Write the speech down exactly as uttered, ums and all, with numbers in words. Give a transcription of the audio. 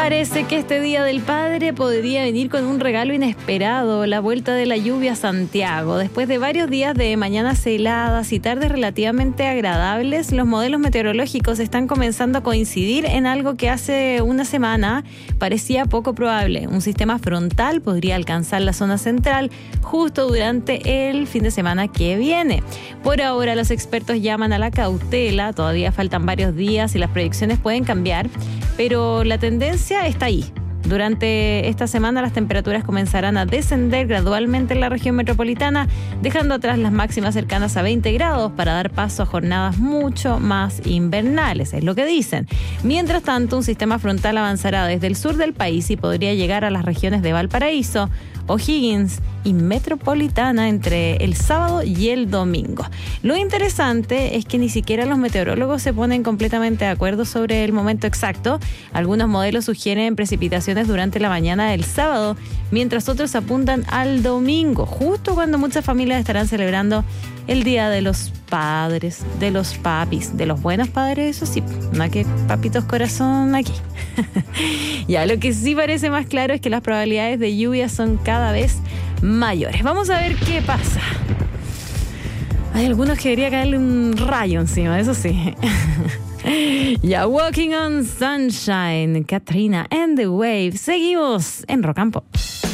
Parece que este Día del Padre podría venir con un regalo inesperado, la vuelta de la lluvia a Santiago. Después de varios días de mañanas heladas y tardes relativamente agradables, los modelos meteorológicos están comenzando a coincidir en algo que hace una semana parecía poco probable. Un sistema frontal podría alcanzar la zona central justo durante el fin de semana que viene. Por ahora, los expertos llaman a la cautela. Todavía faltan varios días y las proyecciones pueden cambiar, pero la tendencia está ahí. Durante esta semana las temperaturas comenzarán a descender gradualmente en la región metropolitana, dejando atrás las máximas cercanas a veinte grados para dar paso a jornadas mucho más invernales, es lo que dicen. Mientras tanto, un sistema frontal avanzará desde el sur del país y podría llegar a las regiones de Valparaíso, O'Higgins y Metropolitana entre el sábado y el domingo. Lo interesante es que ni siquiera los meteorólogos se ponen completamente de acuerdo sobre el momento exacto. Algunos modelos sugieren precipitaciones durante la mañana del sábado, mientras otros apuntan al domingo, justo cuando muchas familias estarán celebrando el Día de los Padres, de los papis, de los buenos padres, eso sí, no que papitos corazón aquí. Ya, lo que sí parece más claro es que las probabilidades de lluvia son cada vez mayores. Vamos a ver qué pasa. Hay algunos que debería caerle un rayo encima, eso sí. Ya, Walking on Sunshine, Katrina and the Waves. Seguimos en Rock and Pop.